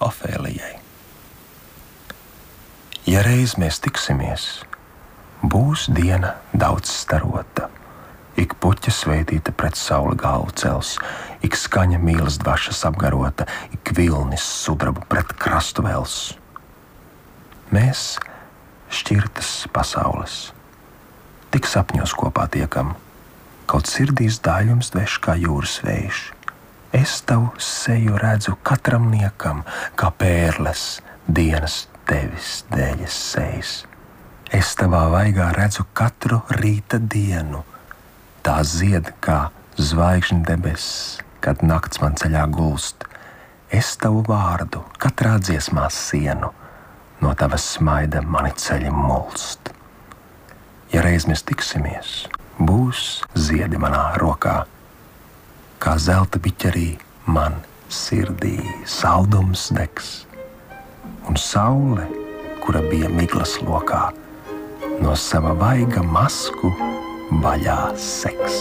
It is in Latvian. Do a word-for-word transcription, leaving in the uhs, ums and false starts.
Ofēlijai. Ja reiz mēs tiksimies, būs diena daudz starota, ik puķa sveitīta pret sauli galvu cels, ik skaņa mīlas dvašas apgarota, ik vilnis sudrabu pret krastu vels. Mēs šķirtas pasaules, tik sapņos kopā tiekam, kaut sirdīs daļums dveš kā jūras vējš. Es tavu seju redzu katram niekam, kā pērles dienas tevis dēļas sejas. Es tavā vaigā redzu katru rīta dienu, tā zied kā zvaigžņu debesis, kad nakts man ceļā gulst. Es tavu vārdu katrā dziesmā sienu, no tava smaida mani ceļi mulst. Ja reiz mēs tiksimies, būs ziedi manā rokā, kā zelta biķerī man sirdī saldums degs, un saule, kura bija miglas lokā, no sava vaiga masku vaļā seks.